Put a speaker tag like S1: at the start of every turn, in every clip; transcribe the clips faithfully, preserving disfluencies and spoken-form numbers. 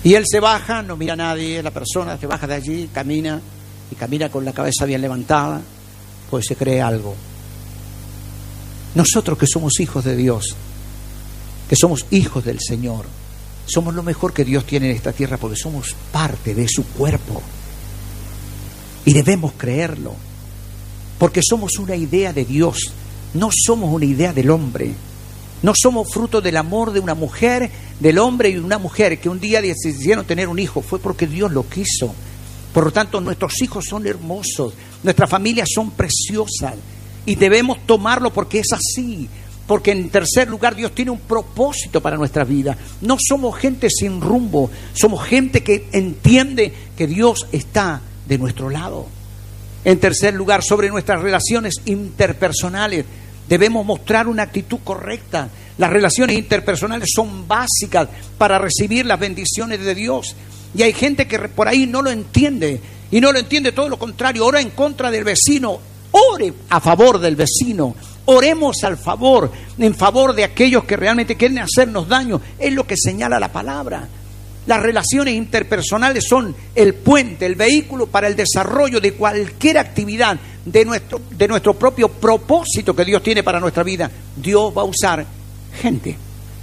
S1: Y él se baja, no mira a nadie, la persona se baja de allí, camina, y camina con la cabeza bien levantada, pues se cree algo. Nosotros que somos hijos de Dios, que somos hijos del Señor, somos lo mejor que Dios tiene en esta tierra porque somos parte de su cuerpo. Y debemos creerlo, porque somos una idea de Dios, no somos una idea del hombre. No somos fruto del amor de una mujer, del hombre y una mujer que un día decidieron tener un hijo. Fue porque Dios lo quiso. Por lo tanto, nuestros hijos son hermosos, nuestras familias son preciosas y debemos tomarlo porque es así. Porque en tercer lugar, Dios tiene un propósito para nuestra vida. No somos gente sin rumbo, somos gente que entiende que Dios está de nuestro lado. En tercer lugar, sobre nuestras relaciones interpersonales, debemos mostrar una actitud correcta. Las relaciones interpersonales son básicas para recibir las bendiciones de Dios. Y hay gente que por ahí no lo entiende. Y no lo entiende, todo lo contrario. Ora en contra del vecino. Ore a favor del vecino. Oremos al favor, en favor de aquellos que realmente quieren hacernos daño. Es lo que señala la palabra. Las relaciones interpersonales son el puente, el vehículo para el desarrollo de cualquier actividad, de nuestro, de nuestro propio propósito que Dios tiene para nuestra vida. Dios va a usar gente.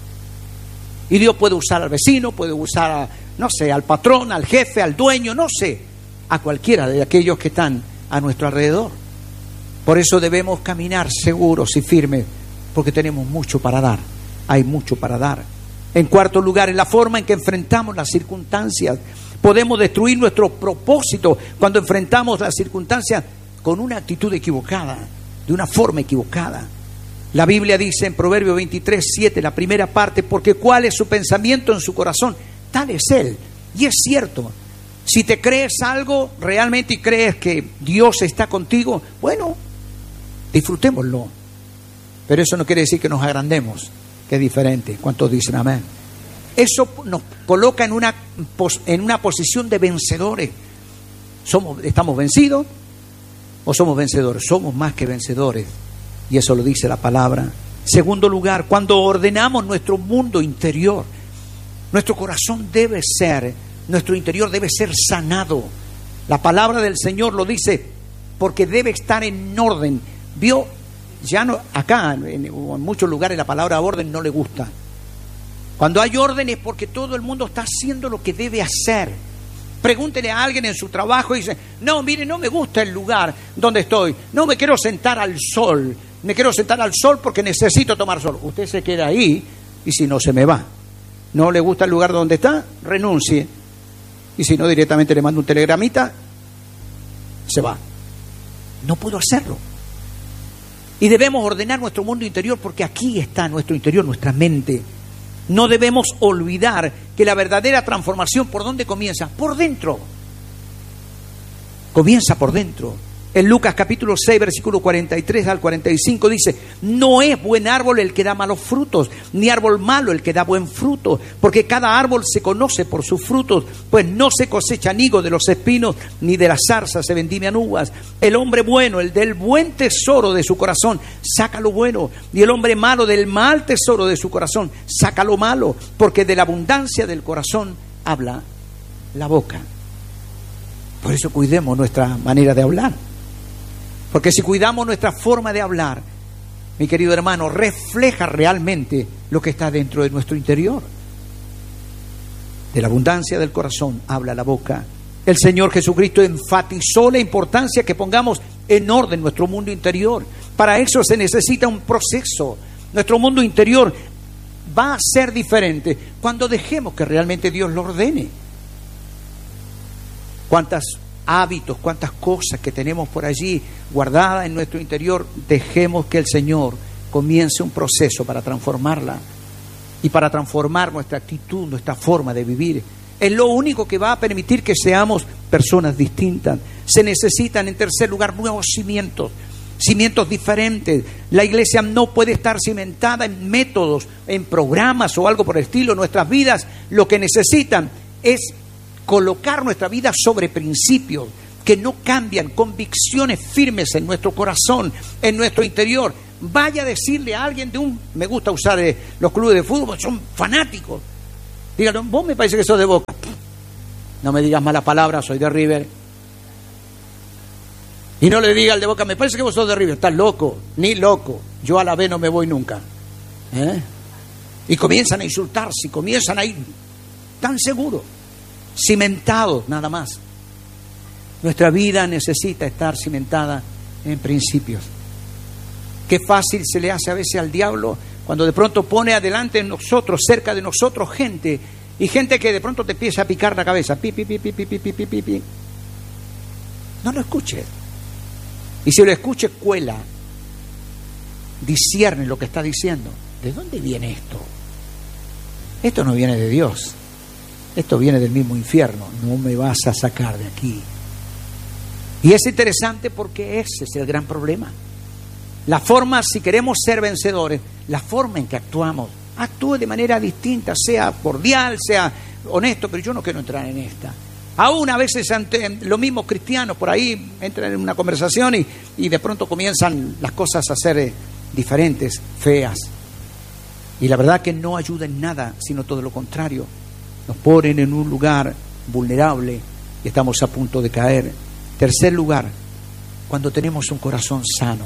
S1: Y Dios puede usar al vecino, puede usar, a, no sé, al patrón, al jefe, al dueño, no sé, a cualquiera de aquellos que están a nuestro alrededor. Por eso debemos caminar seguros y firmes, porque tenemos mucho para dar. Hay mucho para dar. En cuarto lugar, en la forma en que enfrentamos las circunstancias. Podemos destruir nuestro propósito cuando enfrentamos las circunstancias con una actitud equivocada, de una forma equivocada. La Biblia dice en Proverbios veintitrés, siete, la primera parte, porque cuál es su pensamiento en su corazón, tal es él. Y es cierto, si te crees algo realmente y crees que Dios está contigo, bueno, disfrutémoslo. Pero eso no quiere decir que nos agrandemos, que es diferente. ¿Cuántos dicen amén? Eso nos coloca en una, en una posición de vencedores. Somos, ¿estamos vencidos o somos vencedores? Somos más que vencedores. Y eso lo dice la palabra. Segundo lugar, cuando ordenamos nuestro mundo interior, nuestro corazón debe ser, nuestro interior debe ser sanado. La palabra del Señor lo dice, porque debe estar en orden. Vio, ya no, acá en, en muchos lugares la palabra orden no le gusta. Cuando hay orden es porque todo el mundo está haciendo lo que debe hacer. Pregúntele a alguien en su trabajo y dice, no, mire, no me gusta el lugar donde estoy, no me quiero sentar al sol, me quiero sentar al sol porque necesito tomar sol. Usted se queda ahí y si no se me va. ¿No le gusta el lugar donde está? Renuncie. Y si no, directamente le mando un telegramita, se va. No puedo hacerlo. Y debemos ordenar nuestro mundo interior porque aquí está nuestro interior, nuestra mente. No debemos olvidar que la verdadera transformación, ¿por dónde comienza? Por dentro. Comienza por dentro. En Lucas capítulo seis, versículo cuarenta y tres al cuarenta y cinco dice, no es buen árbol el que da malos frutos, ni árbol malo el que da buen fruto, porque cada árbol se conoce por sus frutos, pues no se cosechan higos de los espinos, ni de las zarzas se vendimian uvas. El hombre bueno, el del buen tesoro de su corazón, saca lo bueno, y el hombre malo del mal tesoro de su corazón, saca lo malo, porque de la abundancia del corazón habla la boca. Por eso cuidemos nuestra manera de hablar. Porque si cuidamos nuestra forma de hablar, mi querido hermano, refleja realmente lo que está dentro de nuestro interior. De la abundancia del corazón habla la boca. El Señor Jesucristo enfatizó la importancia que pongamos en orden nuestro mundo interior. Para eso se necesita un proceso. Nuestro mundo interior va a ser diferente cuando dejemos que realmente Dios lo ordene. ¿Cuántas hábitos, cuántas cosas que tenemos por allí guardadas en nuestro interior? Dejemos que el Señor comience un proceso para transformarla y para transformar nuestra actitud, nuestra forma de vivir. Es lo único que va a permitir que seamos personas distintas. Se necesitan, en tercer lugar, nuevos cimientos, cimientos diferentes. La iglesia no puede estar cimentada en métodos, en programas o algo por el estilo. Nuestras vidas lo que necesitan es colocar nuestra vida sobre principios que no cambian, convicciones firmes en nuestro corazón, en nuestro interior. Vaya a decirle a alguien de un, me gusta usar eh, los clubes de fútbol, son fanáticos. Díganlo, vos me parece que sos de Boca. No me digas mala palabra, soy de River. Y no le diga al de Boca, me parece que vos sos de River. Estás loco, ni loco. Yo a la B no me voy nunca. ¿Eh? Y comienzan a insultarse, y comienzan a ir tan seguros, cimentados nada más. Nuestra vida necesita estar cimentada en principios. Qué fácil se le hace a veces al diablo cuando de pronto pone adelante de nosotros, cerca de nosotros, gente, y gente que de pronto te empieza a picar la cabeza. Pi, pi, pi, pi, pi, pi, pi, pi, pi. No lo escuches. Y si lo escuches, cuela. Discierne lo que está diciendo. ¿De dónde viene esto? Esto no viene de Dios. Esto viene del mismo infierno. No me vas a sacar de aquí. Y es interesante porque ese es el gran problema. La forma, si queremos ser vencedores, la forma en que actuamos, actúe de manera distinta, sea cordial, sea honesto, pero yo no quiero entrar en esta. Aún a veces ante los mismos cristianos por ahí entran en una conversación y, y de pronto comienzan las cosas a ser diferentes, feas. Y la verdad que no ayuda en nada, sino todo lo contrario. Nos ponen en un lugar vulnerable y estamos a punto de caer. Tercer lugar, cuando tenemos un corazón sano.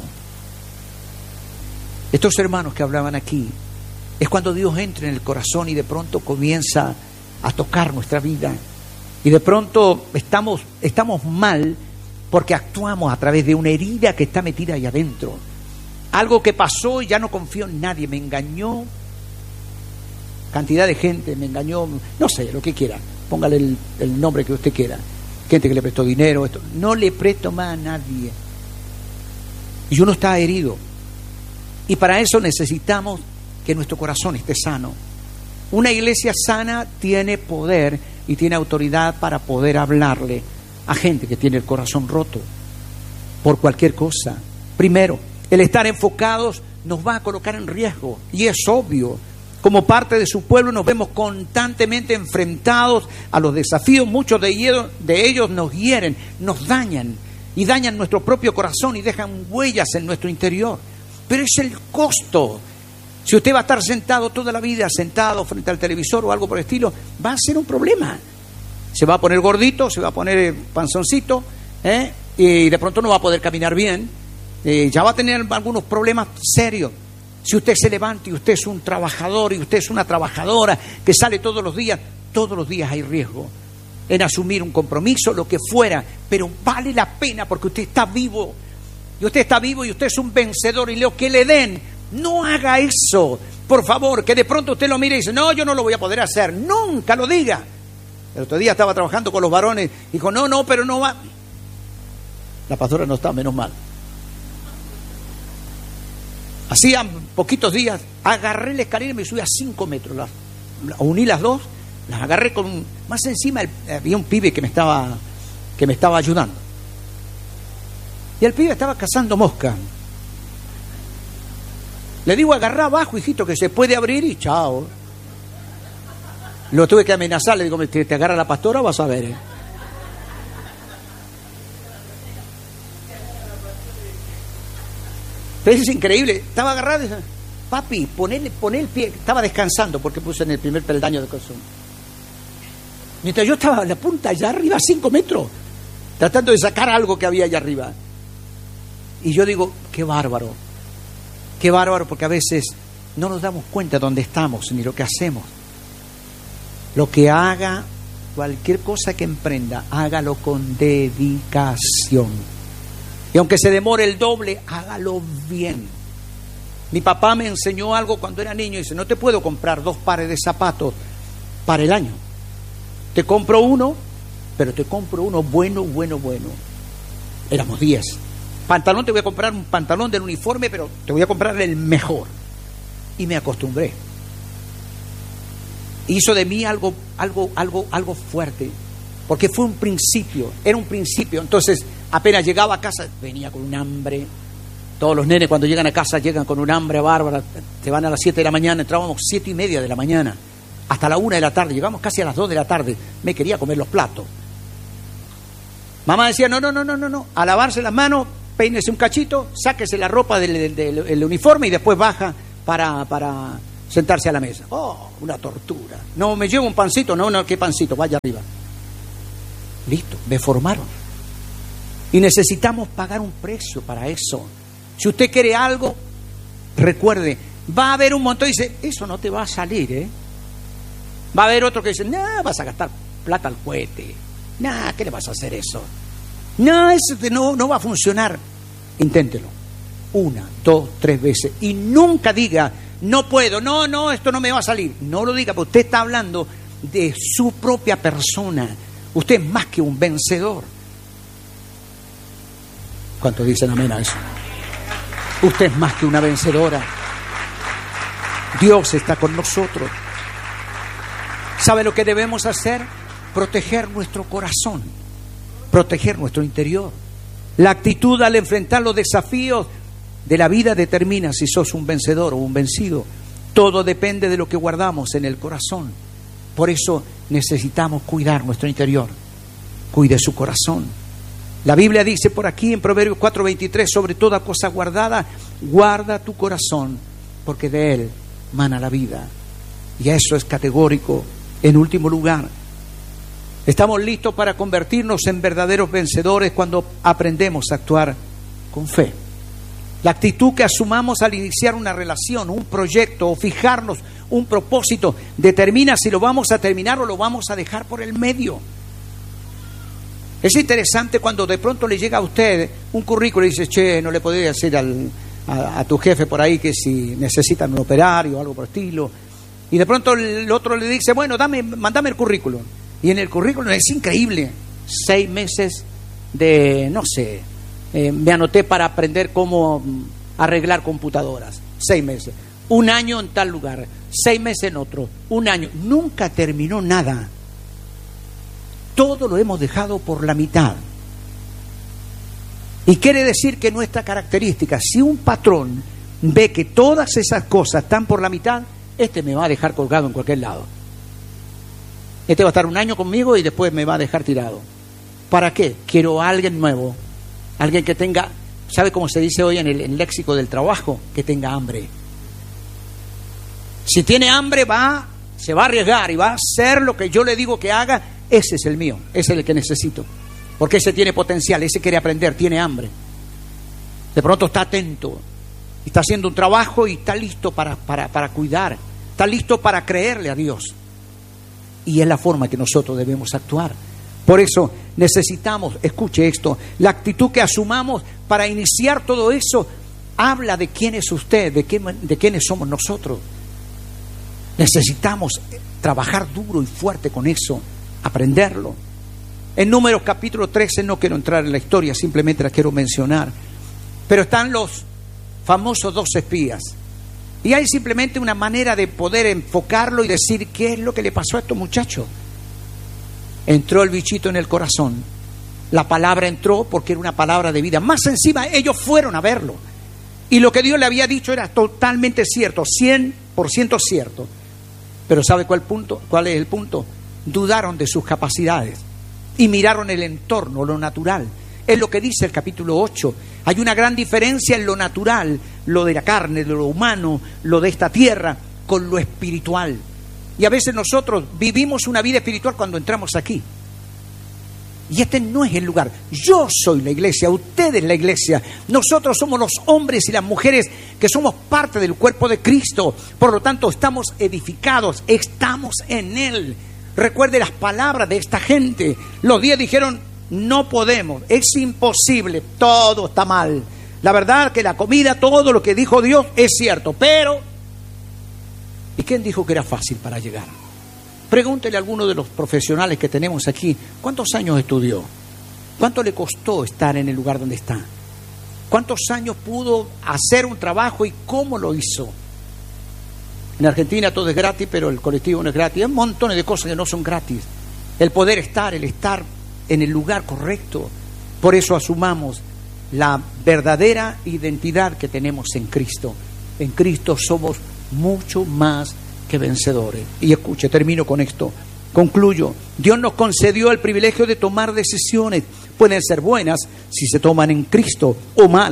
S1: Estos hermanos que hablaban aquí, es cuando Dios entra en el corazón y de pronto comienza a tocar nuestra vida. Y de pronto estamos, estamos mal porque actuamos a través de una herida que está metida ahí adentro. Algo que pasó y ya no confío en nadie, me engañó cantidad de gente, me engañó, no sé, lo que quiera, póngale el, el nombre que usted quiera. Gente que le prestó dinero, esto, no le presto más a nadie. Y uno está herido. Y para eso necesitamos que nuestro corazón esté sano. Una iglesia sana tiene poder y tiene autoridad para poder hablarle a gente que tiene el corazón roto por cualquier cosa. Primero, el estar enfocados nos va a colocar en riesgo, y es obvio. Como parte de su pueblo nos vemos constantemente enfrentados a los desafíos. Muchos de ellos, de ellos nos hieren, nos dañan y dañan nuestro propio corazón y dejan huellas en nuestro interior. Pero es el costo. Si usted va a estar sentado toda la vida, sentado frente al televisor o algo por el estilo, va a ser un problema. Se va a poner gordito, se va a poner panzoncito, ¿eh? Y de pronto no va a poder caminar bien. Eh, ya va a tener algunos problemas serios. Si usted se levanta y usted es un trabajador y usted es una trabajadora que sale todos los días, todos los días hay riesgo en asumir un compromiso, lo que fuera, pero vale la pena porque usted está vivo. Y usted está vivo y usted es un vencedor, y lo que le den, no haga eso. Por favor, que de pronto usted lo mire y dice, no, yo no lo voy a poder hacer. Nunca lo diga. El otro día estaba trabajando con los varones, dijo, no, no, pero no va. La pastora no está, menos mal. Hacían poquitos días, agarré la escalera y me subí a cinco metros. Las, uní las dos, las agarré con... Más encima el, había un pibe que me estaba, que me estaba ayudando. Y el pibe estaba cazando mosca. Le digo, agarrá abajo, hijito, que se puede abrir, y chao. Lo tuve que amenazar, le digo, ¿te, te agarra la pastora? Vas a ver, ¿eh? Pero es increíble, estaba agarrado y dice, papi, ponele, poné el pie, estaba descansando porque puse en el primer peldaño de corazón. Mientras yo estaba en la punta allá arriba, cinco metros, tratando de sacar algo que había allá arriba. Y yo digo, qué bárbaro, qué bárbaro, porque a veces no nos damos cuenta de dónde estamos ni lo que hacemos. Lo que haga, cualquier cosa que emprenda, hágalo con dedicación. Y aunque se demore el doble, hágalo bien. Mi papá me enseñó algo cuando era niño. Dice, no te puedo comprar dos pares de zapatos para el año. Te compro uno, pero te compro uno bueno, bueno, bueno. Éramos diez. Pantalón, te voy a comprar un pantalón del uniforme, pero te voy a comprar el mejor. Y me acostumbré. Hizo de mí algo, algo, algo, algo fuerte. Porque fue un principio, era un principio. Entonces, apenas llegaba a casa, venía con un hambre. Todos los nenes cuando llegan a casa llegan con un hambre bárbara. Se van a las siete de la mañana, entrábamos siete y media de la mañana, hasta la una de la tarde, llegamos casi a las dos de la tarde. Me quería comer los platos. Mamá decía, no, no, no, no, no, no, a lavarse las manos, peínese un cachito, sáquese la ropa del, del, del, del uniforme y después baja para, para sentarse a la mesa. Oh, una tortura. No, me llevo un pancito, no, no, ¿qué pancito? Vaya arriba. Listo, me formaron. Y necesitamos pagar un precio para eso. Si usted quiere algo, recuerde, va a haber un montón y dice, eso no te va a salir, ¿eh? Va a haber otro que dice, no, vas a gastar plata al cohete. No, ¿qué le vas a hacer eso? No, eso no, no va a funcionar. Inténtelo. Una, dos, tres veces. Y nunca diga, no puedo, no, no, esto no me va a salir. No lo diga, porque usted está hablando de su propia persona. Usted es más que un vencedor. ¿Cuántos dicen amén a eso? Usted es más que una vencedora. Dios está con nosotros. ¿Sabe lo que debemos hacer? Proteger nuestro corazón, proteger nuestro interior. La actitud al enfrentar los desafíos de la vida determina si sos un vencedor o un vencido. Todo depende de lo que guardamos en el corazón. Por eso necesitamos cuidar nuestro interior. Cuide su corazón. La Biblia dice por aquí en Proverbios cuatro veintitrés, sobre toda cosa guardada, guarda tu corazón, porque de él mana la vida. Y eso es categórico. En último lugar, estamos listos para convertirnos en verdaderos vencedores cuando aprendemos a actuar con fe. La actitud que asumamos al iniciar una relación, un proyecto o fijarnos un propósito determina si lo vamos a terminar o lo vamos a dejar por el medio. Es interesante cuando de pronto le llega a usted un currículo y dice, che, no le podría decir al, a, a tu jefe por ahí que si necesitan un operario o algo por el estilo. Y de pronto el otro le dice, bueno, dame, mandame el currículum. Y en el currículum es increíble. Seis meses de, no sé, eh, me anoté para aprender cómo arreglar computadoras. Seis meses. Un año en tal lugar. Seis meses en otro. Un año. Nunca terminó nada. Todo lo hemos dejado por la mitad. Y quiere decir que nuestra característica, si un patrón ve que todas esas cosas están por la mitad, este me va a dejar colgado en cualquier lado. Este va a estar un año conmigo y después me va a dejar tirado. ¿Para qué? Quiero a alguien nuevo, alguien que tenga, ¿sabe cómo se dice hoy en el, en el léxico del trabajo? Que tenga hambre. Si tiene hambre va, se va a arriesgar y va a hacer lo que yo le digo que haga. Ese es el mío, ese es el que necesito. Porque ese tiene potencial, ese quiere aprender, tiene hambre. De pronto está atento, está haciendo un trabajo y está listo para, para, para cuidar, está listo para creerle a Dios. Y es la forma que nosotros debemos actuar. Por eso necesitamos, escuche esto, la actitud que asumamos para iniciar todo eso habla de quién es usted, de quién, de quiénes somos nosotros. Necesitamos trabajar duro y fuerte con eso, aprenderlo. En Números capítulo trece, no quiero entrar en la historia, simplemente la quiero mencionar, pero están los famosos dos espías. Y hay simplemente una manera de poder enfocarlo y decir qué es lo que le pasó a estos muchachos. Entró el bichito en el corazón. La palabra entró porque era una palabra de vida. Más encima, ellos fueron a verlo. Y lo que Dios le había dicho era totalmente cierto, cien por ciento cierto. Pero ¿sabe cuál punto? ¿Cuál es el punto? Dudaron de sus capacidades y miraron el entorno, lo natural. Es lo que dice el capítulo ocho. Hay una gran diferencia en lo natural, lo de la carne, de lo humano, lo de esta tierra, con lo espiritual. Y a veces nosotros vivimos una vida espiritual cuando entramos aquí. Y este no es el lugar. Yo soy la iglesia, usted es la iglesia. Nosotros somos los hombres y las mujeres que somos parte del cuerpo de Cristo. Por lo tanto, estamos edificados, estamos en Él. Recuerde las palabras de esta gente. Los diez dijeron, no podemos, es imposible, todo está mal. La verdad que la comida, todo lo que dijo Dios es cierto, pero... ¿Y quién dijo que era fácil para llegar? Pregúntele a alguno de los profesionales que tenemos aquí, ¿cuántos años estudió? ¿Cuánto le costó estar en el lugar donde está? ¿Cuántos años pudo hacer un trabajo y cómo lo hizo? En Argentina todo es gratis, pero el colectivo no es gratis. Hay montones de cosas que no son gratis. El poder estar, el estar en el lugar correcto. Por eso asumamos la verdadera identidad que tenemos en Cristo. En Cristo somos mucho más que vencedores. Y escuche, termino con esto, concluyo. Dios nos concedió el privilegio de tomar decisiones. Pueden ser buenas si se toman en Cristo o malas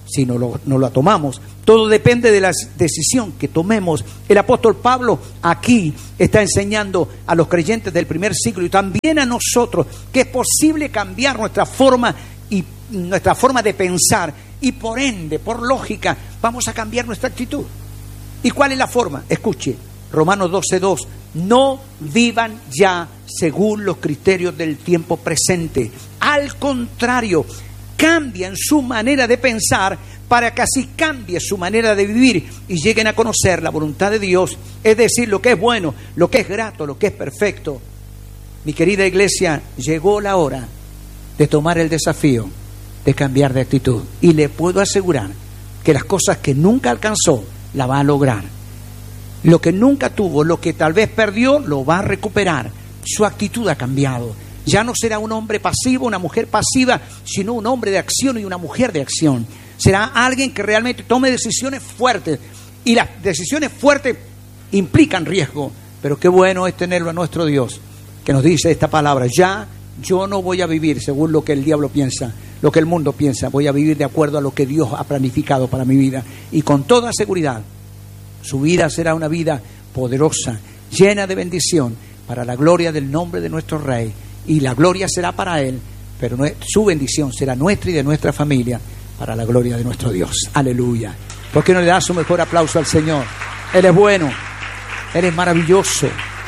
S1: si no lo, no la tomamos. Todo depende de la decisión que tomemos. El apóstol Pablo aquí está enseñando a los creyentes del primer siglo y también a nosotros que es posible cambiar nuestra forma y nuestra forma de pensar, y por ende, por lógica, vamos a cambiar nuestra actitud. ¿Y cuál es la forma? Escuche, Romanos doce dos, no vivan ya según los criterios del tiempo presente. Al contrario, cambien su manera de pensar para que así cambie su manera de vivir y lleguen a conocer la voluntad de Dios, es decir, lo que es bueno, lo que es grato, lo que es perfecto. Mi querida iglesia, llegó la hora de tomar el desafío de cambiar de actitud, y le puedo asegurar que las cosas que nunca alcanzó la va a lograr. Lo que nunca tuvo, lo que tal vez perdió, lo va a recuperar. Su actitud ha cambiado. Ya no será un hombre pasivo, una mujer pasiva, sino un hombre de acción y una mujer de acción. Será alguien que realmente tome decisiones fuertes, y las decisiones fuertes implican riesgo, pero qué bueno es tenerlo a nuestro Dios, que nos dice esta palabra: ya yo no voy a vivir según lo que el diablo piensa, lo que el mundo piensa, voy a vivir de acuerdo a lo que Dios ha planificado para mi vida. Y con toda seguridad, su vida será una vida poderosa, llena de bendición, para la gloria del nombre de nuestro Rey. Y la gloria será para Él, pero su bendición será nuestra y de nuestra familia, para la gloria de nuestro Dios. Aleluya. ¿Por qué no le das un mejor aplauso al Señor? Él es bueno, Él es maravilloso.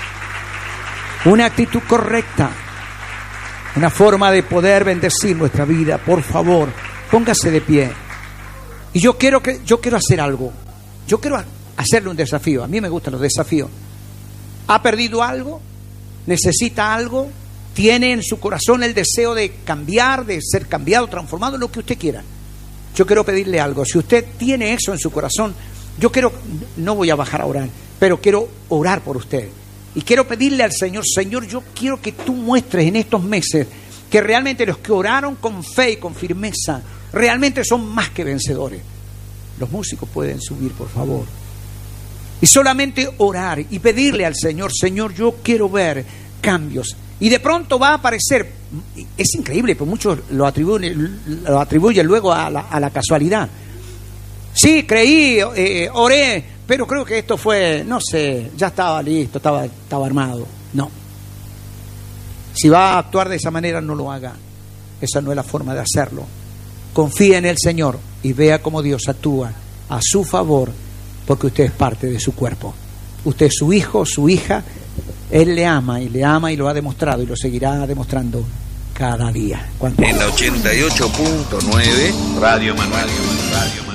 S1: Una actitud correcta, una forma de poder bendecir nuestra vida. Por favor, póngase de pie. Y yo quiero que yo quiero hacer algo. Yo quiero hacerle un desafío. A mí me gustan los desafíos. ¿Ha perdido algo? ¿Necesita algo? ¿Tiene en su corazón el deseo de cambiar, de ser cambiado, transformado, lo que usted quiera? Yo quiero pedirle algo. Si usted tiene eso en su corazón, yo quiero, no voy a bajar a orar, pero quiero orar por usted. Y quiero pedirle al Señor: Señor, yo quiero que tú muestres en estos meses que realmente los que oraron con fe y con firmeza realmente son más que vencedores. Los músicos pueden subir, por favor. Y solamente orar y pedirle al Señor: Señor, yo quiero ver cambios. Y de pronto va a aparecer, es increíble, pero muchos lo atribuyen, lo atribuyen luego a la, a la casualidad. Sí, creí, eh, oré, pero creo que esto fue, no sé, ya estaba listo, estaba, estaba armado. No. Si va a actuar de esa manera, no lo haga. Esa no es la forma de hacerlo. Confíe en el Señor y vea cómo Dios actúa a su favor, porque usted es parte de su cuerpo. Usted es su hijo, su hija. Él le ama y le ama y lo ha demostrado y lo seguirá demostrando cada día.
S2: En la ochenta y ocho punto nueve Radio Manuel. Radio.